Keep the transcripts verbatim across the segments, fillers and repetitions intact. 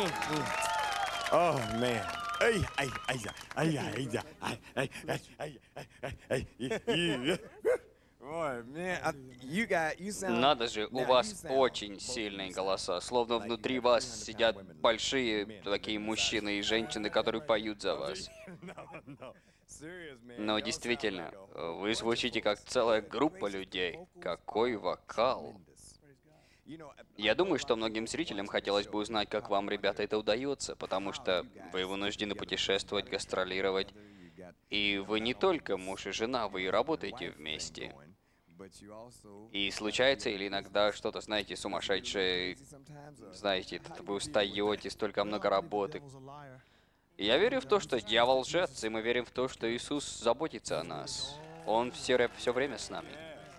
Oh man. Ай, ай, ай, ай, ай, ай, ай, ай, ай, ай, ай, ай, ай. Boy, man, I, you got, you sound. Надо же, у Now, you вас sound- очень both of сильные you sound голоса, словно like you внутри got вас three hundred сидят pound women большие men такие living inside мужчины и you. женщины, которые поют за вас. No, no. Serious, man. Но Y'all sound действительно, like a whole вы bunch of звучите folks. как целая Yeah, the группа crazy людей. vocals Какой are вокал! tremendous. You know, I Я know a думаю, lot что of многим people зрителям watching this хотелось show бы узнать, как probably вам, ребята, wonder это удается, потому how что you вы guys вынуждены get together, путешествовать, put together, гастролировать, travel together. You got, и you know, вы не not only только this, муж и жена, вы и you know, работаете wife thing вместе. going, but you also И gotta случается deal или with иногда business. что-то, знаете, Does it get a little сумасшедшее, crazy sometimes, or знаете, how do вы you deal with устаете, that? столько много Well, I believe the работы. devil's a liar. И я верю в то, And, uh, we что just trust дьявол that лжец, Jesus и мы верим в то, takes care что of us. Иисус заботится о нас. Он все, все время с нами.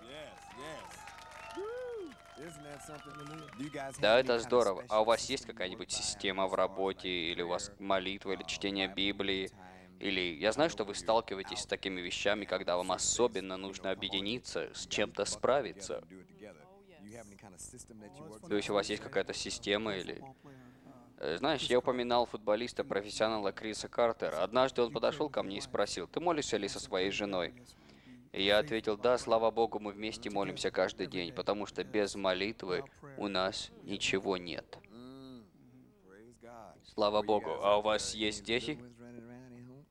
Isn't that something? Do you guys have Да, any это kind of здорово. А у special вас есть system you какая-нибудь work by система as в far as работе, like или у вас prayer, молитва, или uh, чтение Bible Библии? time? Или я I знаю, know что вы when you're сталкиваетесь с out такими and вещами, having когда вам face-to-face, особенно you know, нужно come home, you, объединиться, you с gotta чем-то buckle together справиться. and do it together. Do you have any kind of system that you work То есть у by? вас есть какая-то система или... Football player, uh, Э, Знаешь, я упоминал футболиста, профессионала Криса Картера. Однажды он подошел ко мне и спросил, «Ты молишься ли со своей женой?» И я ответил, «Да, слава Богу, мы вместе молимся каждый день, потому что без молитвы у нас ничего нет». Mm, praise God. Слава Well, you Богу. guys А у have, вас uh, есть any дети? little ones running around at home?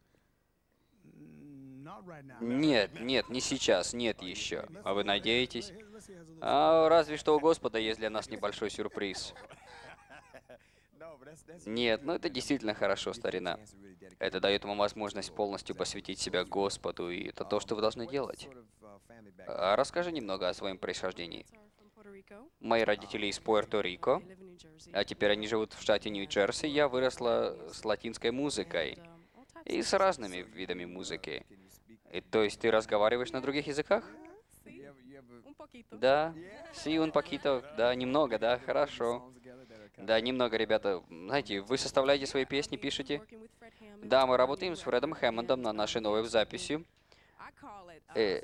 mm, not right now. Нет, нет, не сейчас, нет еще. А вы надеетесь? Let's see, has a little А разве что у Господа есть для нас небольшой сюрприз. No, but that's- that's Нет, really ну good, это man. I mean, действительно uh, хорошо, gives you a старина. chance to really dedicate Это your дает life вам to возможность the Lord. полностью Exactly. посвятить So себя that's good. Господу, и это то, Um, что вы должны what делать. sort of, uh, family background А do you расскажи have? немного о своем происхождении. Мои Мои родители из Пуэрто-Рико, а теперь они живут в штате Нью-Джерси. Я выросла с латинской музыкой и с разными видами музыки. Can you speak? И то есть ты разговариваешь на других языках? You ever, you ever Да. Sí, un poquito. Да, немного, да, хорошо. songs together that are kind Да, немного, ребята. Знаете, вы составляете свои песни, пишете? Да, мы работаем с Фредом Хэммондом над нашей новой записью. Э,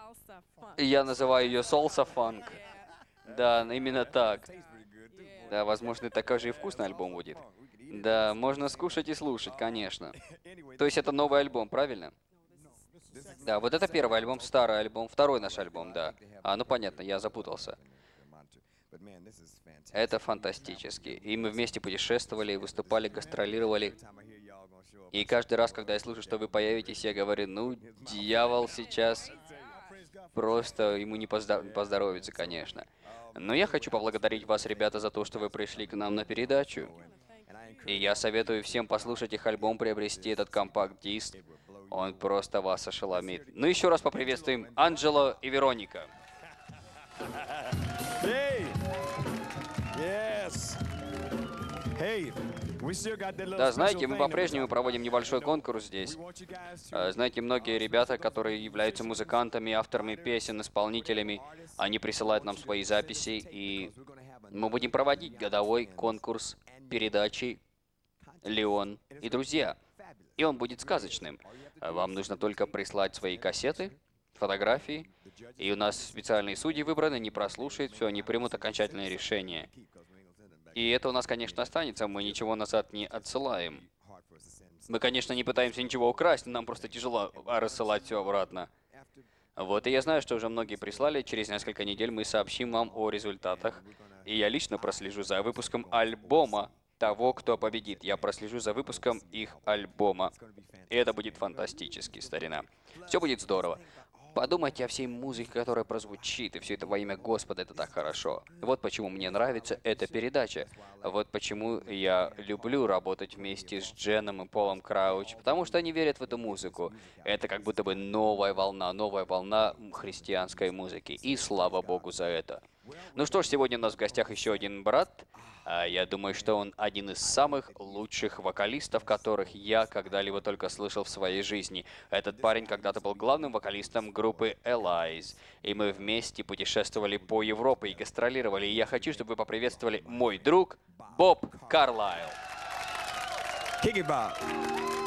Я называю ее Salsa Funk. Да, именно так. tastes pretty good too? Да, возможно, и такой же и вкусный альбом будет. Да, можно скушать и слушать, конечно. Anyway, То есть это новый альбом, правильно? Да, вот это первый альбом, старый альбом, второй наш альбом, да. А, ну понятно, я запутался. but man, this is fantastic. Это фантастически. И мы вместе путешествовали, выступали, гастролировали. Every time I hear y'all gonna show up, И каждый раз, когда я слышу, что вы появитесь, я говорю, ну, дьявол сейчас просто ему не поздо- поздоровится, конечно. Но я хочу поблагодарить вас, ребята, за то, что вы пришли к нам на передачу. and I encourage И я советую всем послушать их альбом, приобрести этот компакт-диск. Он просто вас ошеломит. Ну еще раз поприветствуем Анджело и Вероника. Hey! Yes! Hey! We still got that little Да, special знаете, мы thing that we по-прежнему talked проводим about. небольшой You know, конкурс здесь. we want you guys to, А, Знаете, многие ребята, которые являются музыкантами, авторами песен, исполнителями, они присылают нам свои записи, и мы будем проводить годовой конкурс передачи «Леон и друзья». И он будет сказочным. А Вам нужно только прислать свои кассеты, фотографии, и у нас специальные судьи выбраны, они прослушают все, они примут окончательное решение. И это у нас, конечно, останется, мы ничего назад не отсылаем. Мы, конечно, не пытаемся ничего украсть, но нам просто тяжело рассылать все обратно. Вот, и я знаю, что уже многие прислали, через несколько недель мы сообщим вам о результатах. И я лично прослежу за выпуском альбома того, кто победит. Я прослежу за выпуском их альбома. И это будет фантастически, старина. Все будет здорово. Подумайте о всей музыке, которая прозвучит, и все это во имя Господа, это так хорошо. Вот почему мне нравится эта передача. Вот почему я люблю работать вместе с Дженом и Полом Крауч, потому что они верят в эту музыку. Это как будто бы новая волна, новая волна христианской музыки. И слава Богу за это. Ну что ж, сегодня у нас в гостях еще один брат. А Я думаю, что он один из самых лучших вокалистов, которых я когда-либо только слышал в своей жизни. Этот парень когда-то был главным вокалистом группы Allies, и мы вместе путешествовали по Европе и гастролировали. И я хочу, чтобы вы поприветствовали мой друг Боб Карлайл. Kick it, Bob.